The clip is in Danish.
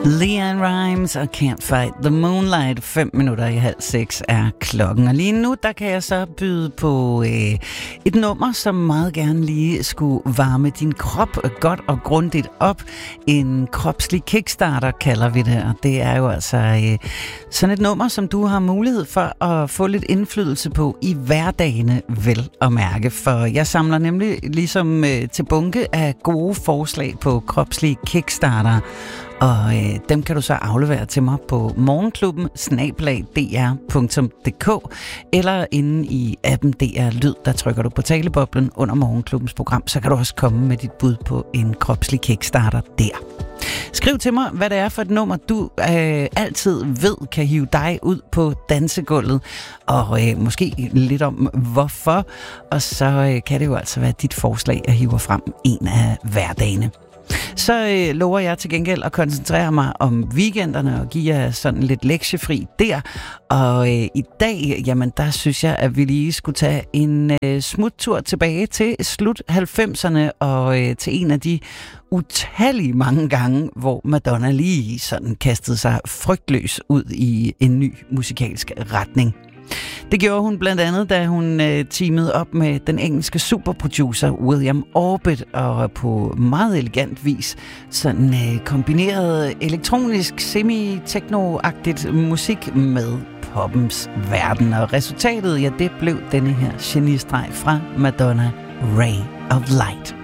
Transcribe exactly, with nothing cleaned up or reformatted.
LeAnn Rimes og Can't Fight the Moonlight. Fem minutter i halv seks er klokken. Og lige nu, der kan jeg så byde på øh, et nummer, som meget gerne lige skulle varme din krop godt og grundigt op. En kropslig kickstarter kalder vi det. Og det er jo altså øh, sådan et nummer, som du har mulighed for at få lidt indflydelse på i hverdagene, vel at mærke. For jeg samler nemlig ligesom øh, til bunke af gode forslag på kropslige kickstarter. Og øh, dem kan du så aflevere til mig på morgenklubben snabel-a d r punktum d k eller inde i appen D R Lyd. Der trykker du på taleboblen under morgenklubbens program, så kan du også komme med dit bud på en kropslig kickstarter der. Skriv til mig, hvad det er for et nummer, du øh, altid ved kan hive dig ud på dansegulvet, og øh, måske lidt om hvorfor, og så øh, kan det jo altså være dit forslag, at hive frem en af hverdagene. Så øh, lover jeg til gengæld at koncentrere mig om weekenderne og give jer sådan lidt lektiefri der. Og øh, i dag, jamen der synes jeg, at vi lige skulle tage en øh, smuttur tilbage til slut halvfemserne og øh, til en af de utallige mange gange, hvor Madonna lige sådan kastede sig frygtløs ud i en ny musikalsk retning. Det gjorde hun blandt andet, da hun øh, teamede op med den engelske superproducer William Orbit, og på meget elegant vis sådan øh, kombineret elektronisk, semi-techno-agtigt musik med poppens verden. Og resultatet, ja, det blev denne her genistreg fra Madonna, Ray of Light.